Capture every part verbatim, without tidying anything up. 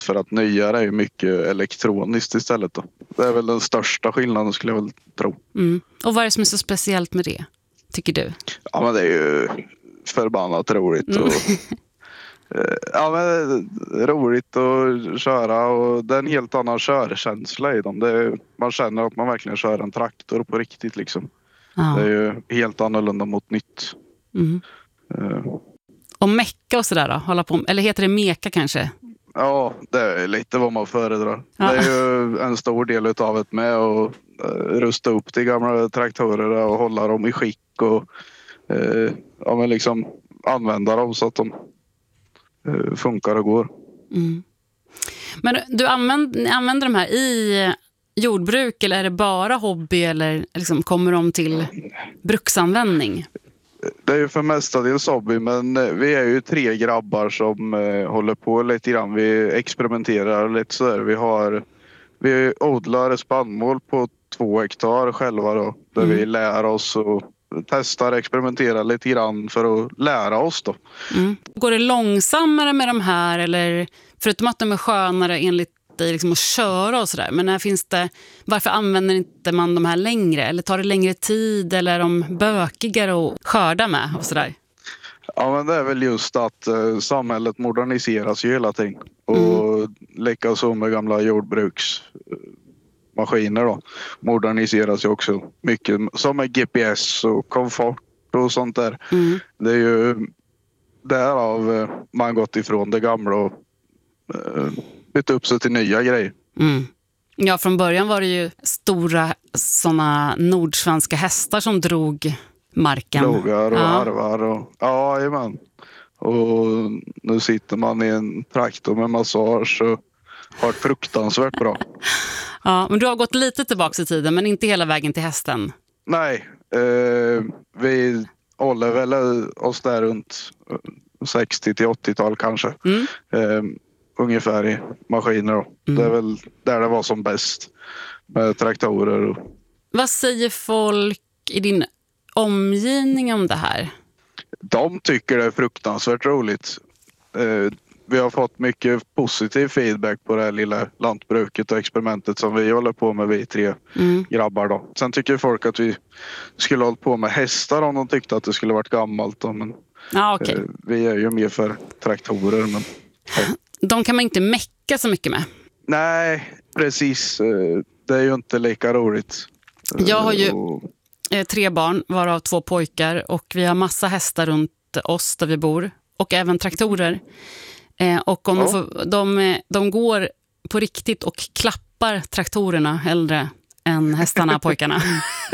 För att nyare är ju mycket elektroniskt istället då. Det är väl den största skillnaden skulle jag väl tro. Mm. Och vad är det som är så speciellt med det, tycker du? Ja, men det är ju förbannat roligt. Mm. Och, ja, men roligt att köra och det är en helt annan körkänsla i dem. Det är, man känner att man verkligen kör en traktor på riktigt liksom. Ja. Det är ju helt annorlunda mot nytt. Mm. Uh. Och mecka och sådär då? Hålla på, eller heter det meka kanske? Ja, det är lite vad man föredrar. Ja. Det är ju en stor del utav det med att rusta upp de gamla traktorerna och hålla dem i skick och uh, ja, men liksom använda dem så att de uh, funkar och går. Mm. Men du använder, använder de här i jordbruk eller är det bara hobby eller liksom kommer de till bruksanvändning? Det är ju för mestadels hobby, men vi är ju tre grabbar som eh, håller på lite grann. Vi experimenterar lite så där. Vi har vi odlar spannmål på två hektar själva då, där mm. vi lär oss och testar, experimenterar lite grann för att lära oss då. Mm. Går det långsammare med de här eller förutom att de är skönare enligt dig liksom att köra och sådär, men när finns det, varför använder inte man de här längre eller tar det längre tid eller är de bökigare att skörda med och sådär? Ja, men det är väl just att eh, samhället moderniseras ju hela tiden och mm. likaså med gamla jordbruksmaskiner då moderniseras ju också mycket som med G P S och komfort och sånt där. Mm. Det är ju därav eh, man gått ifrån det gamla och eh, bytt upp sig till nya grejer. Mm. Ja, från början var det ju stora såna nordsvenska hästar som drog marken. Plogar och ja. arvar och ja, jajamän. Och nu sitter man i en traktor med massage och har fruktansvärt bra. Ja, men du har gått lite tillbaka i tiden men inte hela vägen till hästen. Nej, eh, vi håller väl oss där runt sextio till åttio-tal kanske. Mm. Eh, ungefär i maskiner då. Mm. Det är väl där det var som bäst med traktorer. Och... Vad säger folk i din omgivning om det här? De tycker det är fruktansvärt roligt. Eh, vi har fått mycket positiv feedback på det här lilla lantbruket och experimentet som vi håller på med, vi tre mm. grabbar då. Sen tycker folk att vi skulle hålla på med hästar om de tyckte att det skulle varit gammalt då, men ah, okay. eh, vi är ju mer för traktorer. Men, ja. De kan man inte mecka så mycket med. Nej, precis. Det är ju inte lika roligt. Jag har ju tre barn, varav två pojkar. Och vi har massa hästar runt oss där vi bor. Och även traktorer. Och om ja. de, får, de, de går på riktigt och klappar traktorerna hellre än hästarna pojkarna.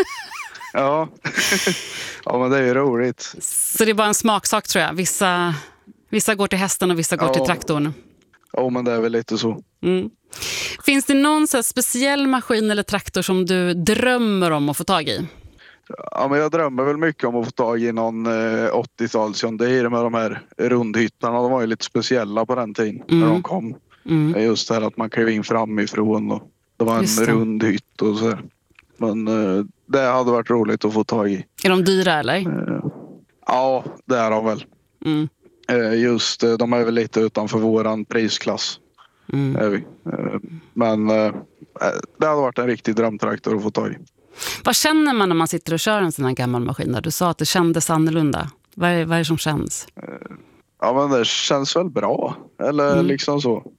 Ja. Ja, men det är ju roligt. Så det är bara en smaksak tror jag. Vissa, vissa går till hästen och vissa går ja. till traktorn. Ja, men det är väl lite så. Mm. Finns det någon så här speciell maskin eller traktor som du drömmer om att få tag i? Ja, men jag drömmer väl mycket om att få tag i någon eh, åttio-tals John Deere med de här rundhyttarna. De var ju lite speciella på den tiden mm. när de kom. Mm. Just det här att man klev in framifrån och det var en rundhytt och så. Men eh, det hade varit roligt att få tag i. Är de dyra eller? Eh, ja, det är de väl. Mm. Just, de är väl lite utanför våran prisklass. Mm. Är vi. Men det hade varit en riktig drömtraktor att få tag i. Vad känner man när man sitter och kör en sån här gammal maskin? Du sa att det kändes annorlunda. Vad är, vad är det som känns? Ja, men det känns väl bra. Eller mm. liksom så.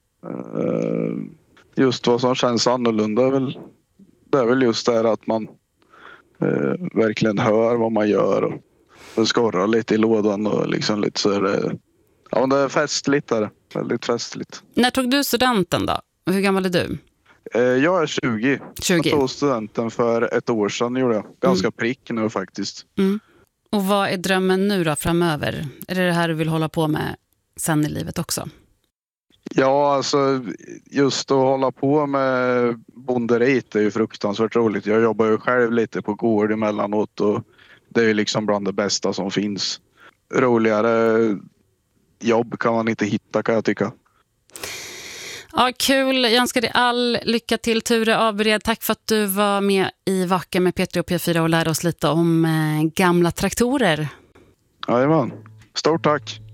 Just vad som känns annorlunda är väl, det är väl just det att man verkligen hör vad man gör och det skorrar lite i lådan och liksom lite så det, ja, det är festligt där. Väldigt festligt. När tog du studenten då? Hur gammal är du? Jag är tjugo. tjugo. Jag tog studenten för ett år sedan gjorde jag. Ganska mm. prick nu faktiskt. Mm. Och vad är drömmen nu då framöver? Är det det här du vill hålla på med sen i livet också? Ja, alltså just att hålla på med bonderit är ju fruktansvärt roligt. Jag jobbar ju själv lite på gård emellanåt och det är ju liksom bland det bästa som finns. Roligare jobb kan man inte hitta, kan jag tycka. Ja, kul. Jag önskar dig all lycka till, Ture Abered. Tack för att du var med i Vaka med P tre och P fyra och lärde oss lite om eh, gamla traktorer. Jajamän. Stort tack.